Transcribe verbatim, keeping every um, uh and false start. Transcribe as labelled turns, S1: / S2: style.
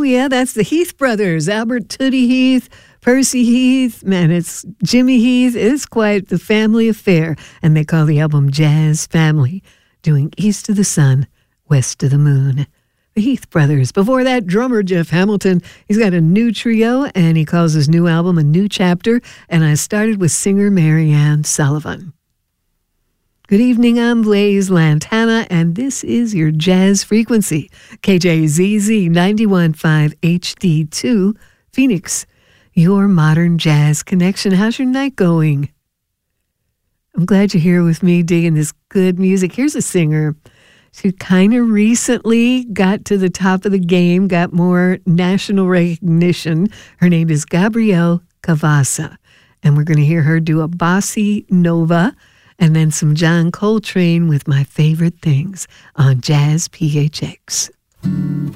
S1: Oh, yeah, that's the Heath brothers, Albert Tootie Heath, Percy Heath. Man, it's Jimmy Heath. It's quite the family affair. And they call the album Jazz Family, doing East of the Sun, West of the Moon. The Heath brothers. Before that, drummer Jeff Hamilton. He's got a new trio, and he calls his new album A New Chapter. And I started with singer Marianne Sullivan. Good evening, I'm Blaze Lantana, and this is your Jazz Frequency, K J Z Z ninety-one point five H D two, Phoenix, your modern jazz connection. How's your night going? I'm glad you're here with me digging this good music. Here's a singer who kind of recently got to the top of the game, got more national recognition. Her name is Gabrielle Cavassa, and we're going to hear her do a Bossa Nova, and then some John Coltrane with My Favorite Things on Jazz P H X.